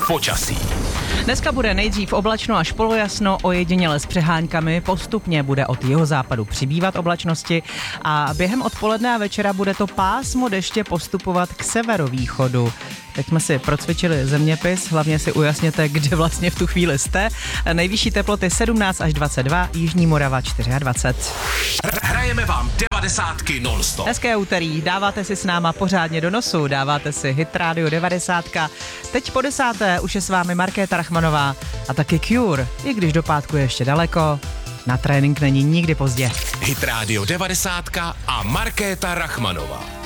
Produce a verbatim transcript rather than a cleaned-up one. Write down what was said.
Počasí. Dneska bude nejdřív oblačno až polojasno, ojediněle s přeháňkami, postupně bude od jihozápadu přibývat oblačnosti a během odpoledne a večera bude to pásmo deště postupovat k severovýchodu. Teď jsme si procvičili zeměpis, hlavně si ujasněte, kde vlastně v tu chvíli jste. Nejvyšší teploty sedmnáct až dvacet dva, Jižní Morava dvacet čtyři. Hrajeme vám devadesátky non-stop. Hezké úterý, dáváte si s náma pořádně do nosu, dáváte si Hit Radio devadesát. Teď po desáté už je s vámi Markéta Rachmanová a taky Cure, i když do pátku je ještě daleko, na trénink není nikdy pozdě. Hit Radio devadesát a Markéta Rachmanová.